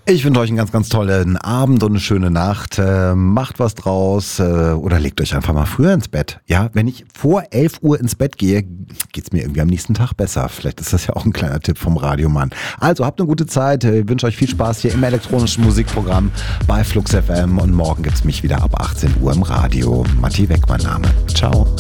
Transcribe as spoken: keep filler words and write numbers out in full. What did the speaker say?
Ich wünsche euch einen ganz, ganz tollen Abend und eine schöne Nacht. Äh, macht was draus äh, oder legt euch einfach mal früher ins Bett. Ja, wenn ich vor elf Uhr ins Bett gehe, geht's mir irgendwie am nächsten Tag besser. Vielleicht ist das ja auch ein kleiner Tipp vom Radiomann. Also habt eine gute Zeit. Ich wünsche euch viel Spaß hier im elektronischen Musikprogramm bei Flux F M und morgen gibt's mich wieder ab achtzehn Uhr im Radio. Matti Weck, mein Name. Ciao.